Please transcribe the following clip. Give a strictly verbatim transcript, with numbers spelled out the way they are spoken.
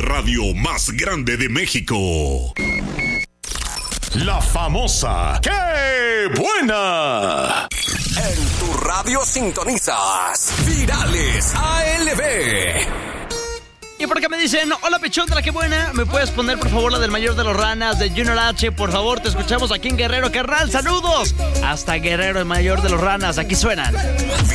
de radio más grande de México. La famosa ¡Qué buena! En tu radio sintonizas Virales A L B. Y por acá me dicen, hola Pechondra, qué buena. ¿Me puedes poner por favor la del Mayor de los Ranas de Junior H? Por favor, te escuchamos aquí en Guerrero, carnal. ¡Saludos! Hasta Guerrero, el Mayor de los Ranas, aquí suenan.